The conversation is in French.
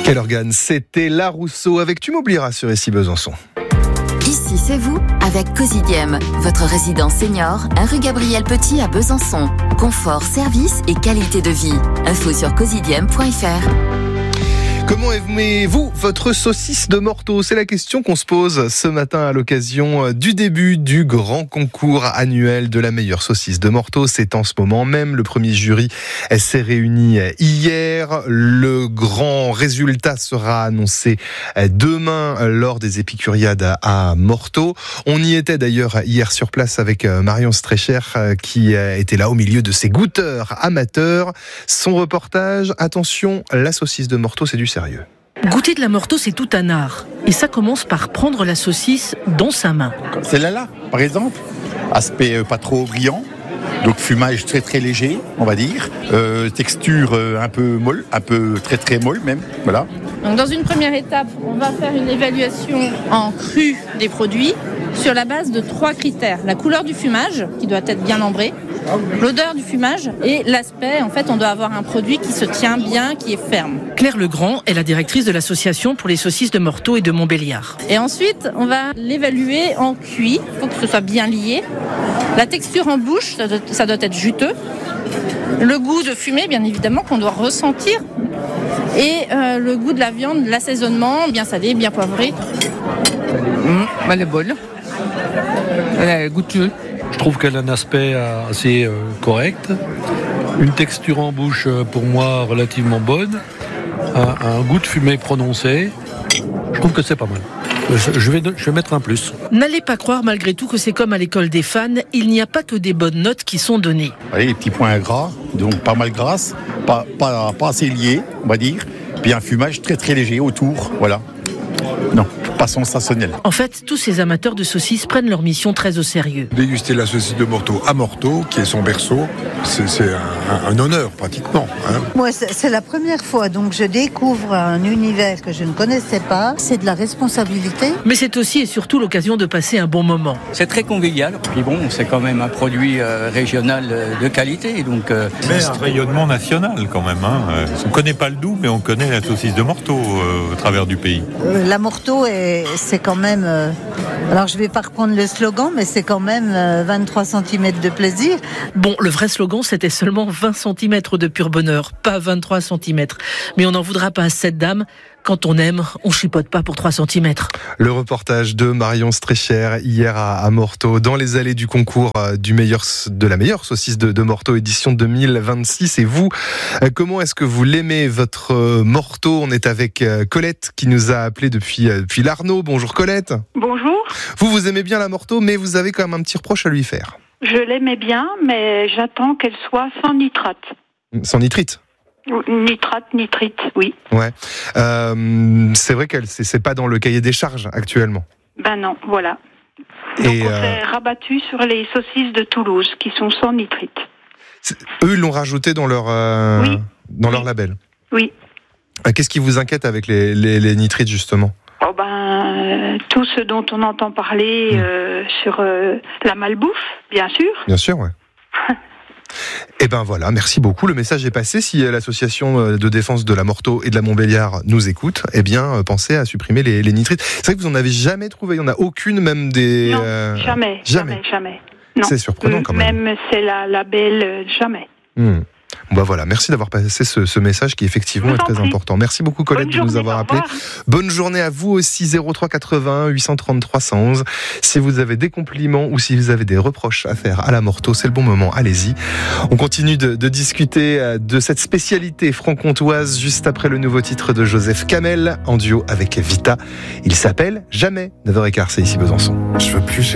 Quel organe, c'était La Rousseau avec Tu m'oublieras sur Ici Besançon. Ici c'est vous avec Cosidiem, votre résidence senior, 1 rue Gabriel Petit à Besançon. Confort, service et qualité de vie. Info sur cosidiem.fr. Comment aimez-vous votre saucisse de Morteau ? C'est la question qu'on se pose ce matin à l'occasion du début du grand concours annuel de la meilleure saucisse de Morteau. C'est en ce moment même. Le premier jury s'est réuni hier. Le grand résultat sera annoncé demain lors des Épicuriades à Morteau. On y était d'ailleurs hier sur place avec Marion Strécher qui était là au milieu de ses goûteurs amateurs. Son reportage, attention, la saucisse de Morteau, c'est du sérieux. Goûter de la Morteau, c'est tout un art. Et ça commence par prendre la saucisse dans sa main. Celle-là, par exemple, aspect pas trop brillant, donc fumage très très léger, on va dire, texture un peu molle, un peu très très molle même, voilà. Donc dans une première étape, on va faire une évaluation en cru des produits sur la base de 3 critères. La couleur du fumage, qui doit être bien ambré, l'odeur du fumage et l'aspect. En fait, on doit avoir un produit qui se tient bien, qui est ferme. Claire Legrand est la directrice de l'association pour les saucisses de Morteau et de Montbéliard. Et ensuite, on va l'évaluer en cuit. Il faut que ce soit bien lié. La texture en bouche, ça doit être juteux. Le goût de fumée, bien évidemment, qu'on doit ressentir. Et le goût de la viande, l'assaisonnement, bien salé, bien poivré. Elle est bonne. Elle est goûteuse. Je trouve qu'elle a un aspect assez correct. Une texture en bouche, pour moi, relativement bonne. Un goût de fumée prononcé. Je trouve que c'est pas mal. Je vais mettre un plus. N'allez pas croire malgré tout que c'est comme à l'école des fans, il n'y a pas que des bonnes notes qui sont données. Allez, les petits points gras, donc pas mal grasse, pas assez lié, on va dire. Puis un fumage très très léger autour, voilà. Non, pas sensationnel. En fait, tous ces amateurs de saucisses prennent leur mission très au sérieux. Déguster la saucisse de Morteau à Morteau, qui est son berceau, c'est un honneur pratiquement. Moi, c'est la première fois, donc je découvre un univers que je ne connaissais pas. C'est de la responsabilité. Mais c'est aussi et surtout l'occasion de passer un bon moment. C'est très convivial. Puis bon, c'est quand même un produit régional de qualité. Donc, mais un rayonnement national quand même. On ne connaît pas le Doubs, mais on connaît la saucisse de Morteau au travers du pays. La Morteau, c'est quand même... alors je ne vais pas reprendre le slogan, mais c'est quand même 23 cm de plaisir. Bon, le vrai slogan, c'était seulement 20 cm de pur bonheur, pas 23 cm. Mais on n'en voudra pas à cette dame. Quand on aime, on chipote pas pour 3 cm. Le reportage de Marion Strécher hier à Morteau, dans les allées du concours de la meilleure saucisse de Morteau, édition 2026. Et vous, comment est-ce que vous l'aimez, votre Morteau ? On est avec Colette qui nous a appelé depuis l'Arnaud. Bonjour Colette. Bonjour. Vous aimez bien la Morteau, mais vous avez quand même un petit reproche à lui faire. Je l'aimais bien, mais j'attends qu'elle soit sans nitrate. Sans nitrite ? Nitrite, oui. Ouais. C'est vrai qu'elle c'est pas dans le cahier des charges actuellement. Ben non, voilà. Donc on s'est rabattu sur les saucisses de Toulouse qui sont sans nitrite. Eux, ils l'ont rajouté dans leur leur label. Oui. Qu'est-ce qui vous inquiète avec les nitrites justement ? Oh ben tout ce dont on entend parler sur la malbouffe, bien sûr. Bien sûr, ouais. Et ben voilà, merci beaucoup. Le message est passé. Si l'association de défense de la Morteau et de la Montbéliard nous écoute, eh bien, pensez à supprimer les nitrites. C'est vrai que vous en avez jamais trouvé. Il n'y en a aucune, même des... Non, jamais. Non. C'est surprenant quand même. Même c'est la label, jamais. Bon, voilà, merci d'avoir passé ce message qui effectivement est très important. Merci beaucoup Colette de nous avoir appelé. Bonne journée à vous aussi, 03 81 833 111. Si vous avez des compliments ou si vous avez des reproches à faire à la Morteau, c'est le bon moment, allez-y. On continue de discuter de cette spécialité franc-comtoise juste après le nouveau titre de Joseph Kamel en duo avec Vita. Il s'appelle Jamais. 9h15, c'est ici Besançon. Je veux plus